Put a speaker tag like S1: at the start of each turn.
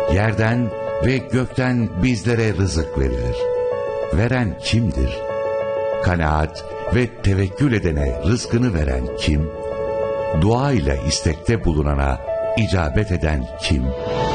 S1: Yerden ve gökten bizlere rızık verilir. Veren kimdir? Kanaat ve tevekkül edene rızkını veren kim? Dua ile istekte bulunana icabet eden kim?